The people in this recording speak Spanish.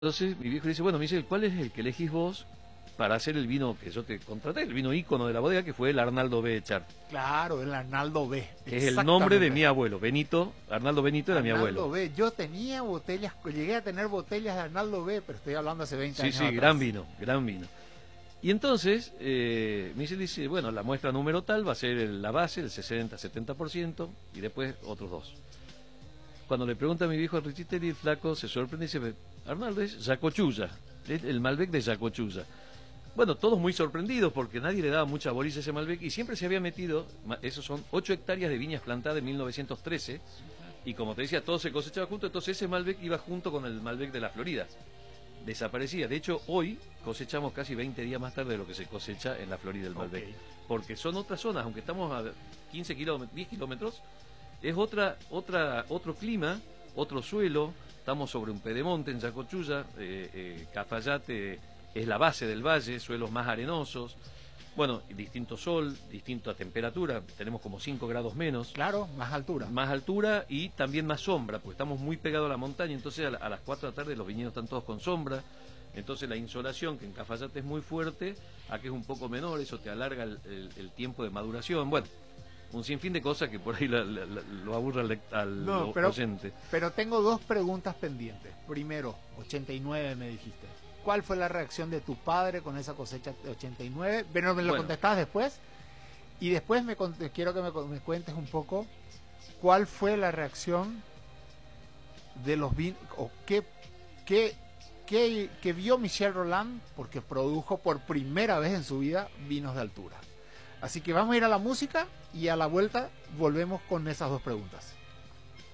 Entonces mi viejo dice, bueno, me dice, ¿cuál es el que elegís vos para hacer el vino que yo te contraté? El vino ícono de la bodega, que fue el Arnaldo B. Echard. Claro, el Arnaldo B. Que es el nombre de mi abuelo, Benito. Arnaldo Benito era mi abuelo. Arnaldo B. Yo tenía botellas, llegué a tener botellas de Arnaldo B, pero estoy hablando hace 20 años. Sí, atrás. gran vino, gran vino. Y entonces, Michel dice, bueno, la muestra número tal va a ser la base, el 60-70%, y después otros dos. Cuando le pregunta a mi viejo Richiteri, el flaco se sorprende y dice, Arnaldo, es Jacochulla, es el Malbec de Jacochulla. Bueno, todos muy sorprendidos porque nadie le daba mucha bolilla a ese Malbec y siempre se había metido, esos son 8 hectáreas de viñas plantadas en 1913, y como te decía, todo se cosechaba junto, entonces ese Malbec iba junto con el Malbec de la Florida. Desaparecía. De hecho, hoy cosechamos casi 20 días más tarde de lo que se cosecha en la Florida del Malbec. Okay. Porque son otras zonas, aunque estamos a 15 kilómetros, 10 kilómetros, es otro clima, otro suelo. Estamos sobre un pedemonte en Jacochulla, Cafayate es la base del valle, suelos más arenosos. Bueno, distinto sol, distinta temperatura, tenemos como 5 grados menos. Claro, más altura. Más altura y también más sombra, porque estamos muy pegados a la montaña, entonces a las 4 de la tarde los viñedos están todos con sombra, entonces la insolación, que en Cafayate es muy fuerte, aquí es un poco menor, eso te alarga el tiempo de maduración. Bueno, un sinfín de cosas que por ahí lo aburre al oyente. Pero tengo dos preguntas pendientes. Primero, 89 me dijiste. ¿Cuál fue la reacción de tu padre con esa cosecha de 89? Pero me lo contestabas después. Y después quiero que me cuentes un poco cuál fue la reacción de los vinos, o qué vio Michel Rolland, porque produjo por primera vez en su vida vinos de altura. Así que vamos a ir a la música y a la vuelta volvemos con esas dos preguntas.